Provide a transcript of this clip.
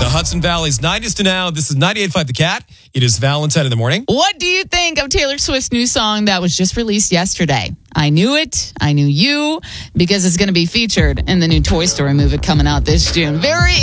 The Hudson Valley's 90s to now. This is 98.5 The Cat. It is Valentine in the morning. What do you think of Taylor Swift's new song that was just released yesterday? I knew it. I knew you, because it's going to be featured in the new Toy Story movie coming out this June. Very